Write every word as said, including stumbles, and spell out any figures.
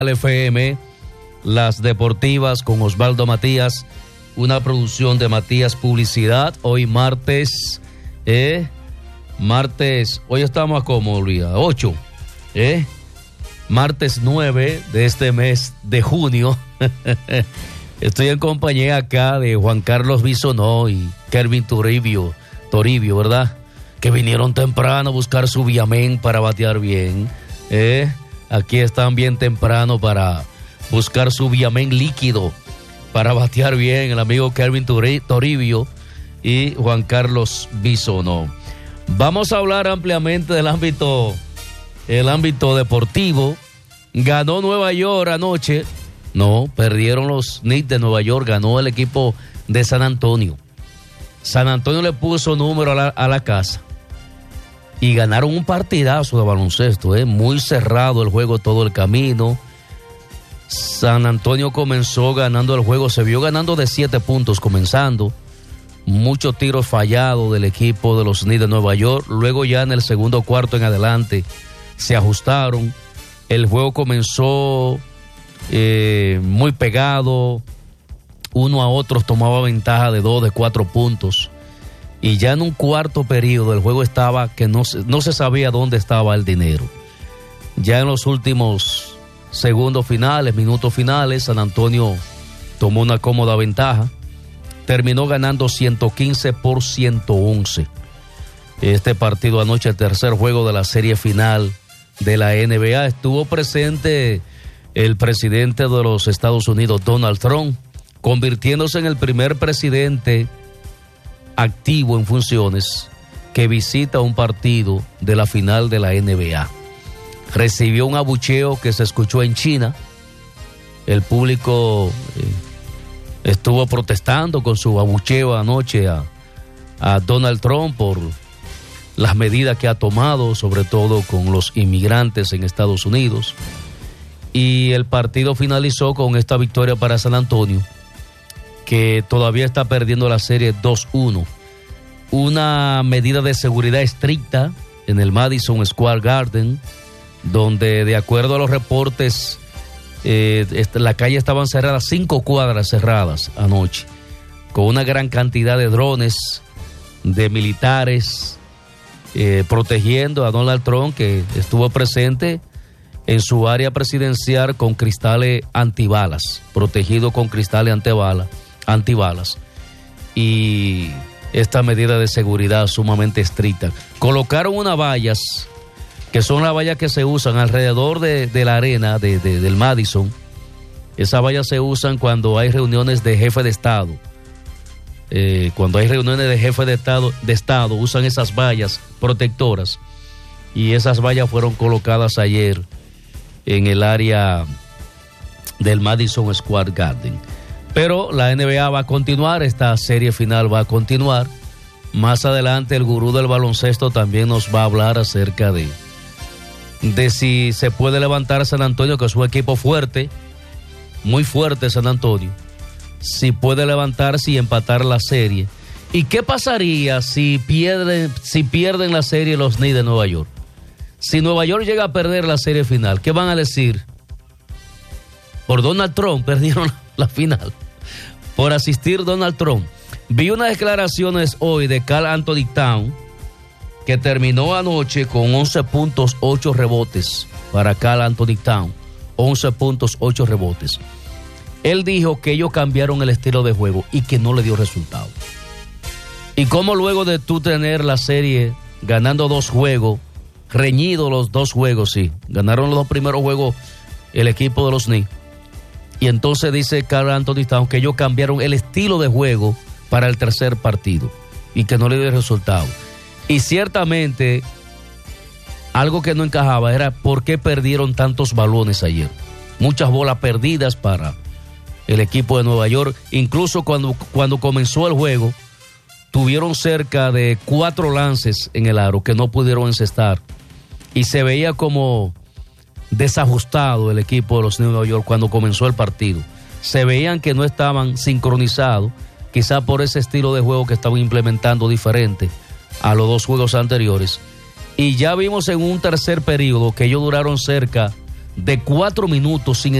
F M, las deportivas con Osvaldo Matías, una producción de Matías Publicidad. Hoy martes, eh, martes, hoy estamos a como, Luis, ocho, eh, martes nueve de este mes de junio. Estoy en compañía acá de Juan Carlos Bisonó y Kelvin Toribio, Toribio, ¿verdad? Que vinieron temprano a buscar su Viamén para batear bien, eh. Aquí están bien temprano para buscar su Viamén líquido para batear bien el amigo Kelvin Toribio y Juan Carlos Bisonó. Vamos a hablar ampliamente del ámbito, el ámbito deportivo. Ganó Nueva York anoche. No, perdieron los Knicks de Nueva York. Ganó el equipo de San Antonio. San Antonio le puso número a la, a la casa. Y ganaron un partidazo de baloncesto, ¿eh? Muy cerrado el juego todo el camino. San Antonio comenzó ganando el juego, se vio ganando de siete puntos comenzando. Muchos tiros fallados del equipo de los Knicks de Nueva York. Luego ya en el segundo cuarto en adelante se ajustaron. El juego comenzó eh, muy pegado. Uno a otros tomaba ventaja de dos, de cuatro puntos. Y ya en un cuarto periodo el juego estaba que no se, no se sabía dónde estaba el dinero. Ya en los últimos segundos finales, minutos finales, San Antonio tomó una cómoda ventaja. Terminó ganando ciento quince por ciento once. Este partido anoche, el tercer juego de la serie final de la N B A. Estuvo presente el presidente de los Estados Unidos, Donald Trump, convirtiéndose en el primer presidente activo en funciones que visita un partido de la final de la N B A. Recibió un abucheo que se escuchó en China. El público eh, estuvo protestando con su abucheo anoche a, a Donald Trump por las medidas que ha tomado, sobre todo con los inmigrantes en Estados Unidos. Y el partido finalizó con esta victoria para San Antonio, que todavía está perdiendo la serie dos uno. Una medida de seguridad estricta en el Madison Square Garden, donde de acuerdo a los reportes, eh, la calle estaban cerradas, cinco cuadras cerradas anoche, con una gran cantidad de drones, de militares, eh, protegiendo a Donald Trump, que estuvo presente en su área presidencial con cristales antibalas, protegido con cristales antibalas. antibalas y esta medida de seguridad sumamente estricta. Colocaron unas vallas, que son las vallas que se usan alrededor de, de la arena de, de, del Madison. Esas vallas se usan cuando hay reuniones de jefe de Estado. Eh, cuando hay reuniones de jefe de Estado, de Estado, usan esas vallas protectoras. Y esas vallas fueron colocadas ayer en el área del Madison Square Garden. Pero la N B A va a continuar, esta serie final va a continuar. Más adelante el gurú del baloncesto también nos va a hablar acerca de, de si se puede levantar San Antonio, que es un equipo fuerte, muy fuerte San Antonio. Si puede levantarse y empatar la serie. ¿Y qué pasaría si pierden, si pierden la serie los Knicks de Nueva York? Si Nueva York llega a perder la serie final, ¿qué van a decir? Por Donald Trump perdieron la final, por asistir Donald Trump. Vi unas declaraciones hoy de Karl Anthony Towns, que terminó anoche con once puntos, ocho rebotes para Karl Anthony Towns, once puntos, ocho rebotes. Él dijo que ellos cambiaron el estilo de juego y que no le dio resultado. Y cómo luego de tú tener la serie ganando dos juegos, reñidos los dos juegos, sí, ganaron los dos primeros juegos el equipo de los Knicks. Y entonces dice Karl Anthony Towns que ellos cambiaron el estilo de juego para el tercer partido y que no le dio resultado. Y ciertamente algo que no encajaba era por qué perdieron tantos balones ayer. Muchas bolas perdidas para el equipo de Nueva York. Incluso cuando, cuando comenzó el juego, tuvieron cerca de cuatro lances en el aro que no pudieron encestar. Y se veía como desajustado el equipo de los Knicks de Nueva York cuando comenzó el partido. Se veían que no estaban sincronizados, quizá por ese estilo de juego que estaban implementando diferente a los dos juegos anteriores. Y ya vimos en un tercer periodo que ellos duraron cerca de cuatro minutos sin